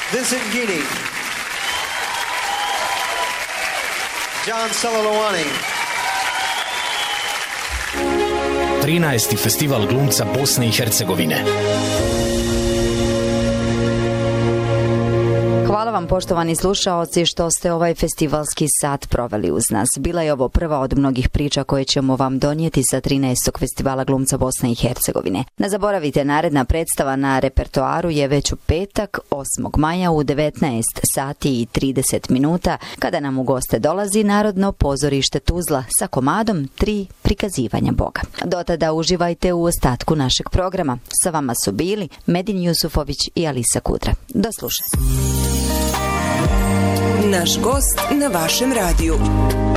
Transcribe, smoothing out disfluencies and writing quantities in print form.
Vincent Guinea, John Salalawani. 13. festival glumca Bosne i Hercegovine. Hvala vam, poštovani slušaoci, što ste ovaj festivalski sat proveli uz nas. Bila je ovo prva od mnogih priča koje ćemo vam donijeti sa 13. festivala glumca Bosne i Hercegovine. Ne zaboravite, naredna predstava na repertoaru je već u petak, 8. maja u 19 sati i 30 minuta, kada nam u goste dolazi Narodno pozorište Tuzla sa komadom 3 prikazivanja Boga. Do tada uživajte u ostatku našeg programa. Sa vama su bili Medin Jusufović i Alisa Kudra. Do slušanja. Naš gost na vašem radiju.